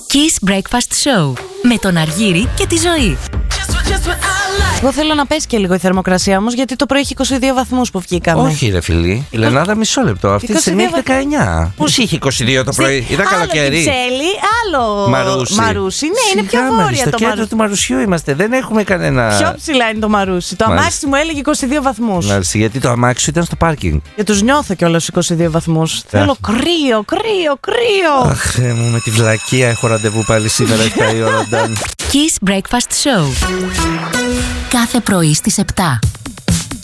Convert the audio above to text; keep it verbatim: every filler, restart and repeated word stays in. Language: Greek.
Kiss Breakfast Show με τον Αργύρη και τη Ζωή. Εγώ θέλω να πέσει και λίγο η θερμοκρασία όμως, γιατί το πρωί έχει είκοσι δύο βαθμούς που βγήκαμε. Όχι, ρε φίλη. Η Λενάδα, μισό λεπτό. Αυτή τη στιγμή έχει δεκαεννιά. Πώς είχε είκοσι δύο το πρωί, ήταν καλοκαίρι. Άλλο Κυψέλη, άλλο Μαρούσι. Μαρούσι. Ναι, είναι πιο βόρεια στο το κέντρο Μαρούσι. του Μαρουσιού είμαστε. Δεν έχουμε κανένα. Πιο ψηλά είναι το Μαρούσι. Το Μάλιστα. αμάξι μου έλεγε είκοσι δύο βαθμούς. Μάλιστα, γιατί το αμάξι σου ήταν στο πάρκινγκ. Και τους νιώθω κιόλας είκοσι δύο βαθμούς. Θέλω κρύο, κρύο, κρύο. Αχ, Θεέ μου, με τη βλακεία έχω ραντεβού πάλι σήμερα επτά η ώρα. Kiss Breakfast Show. Κάθε πρωί στις επτά.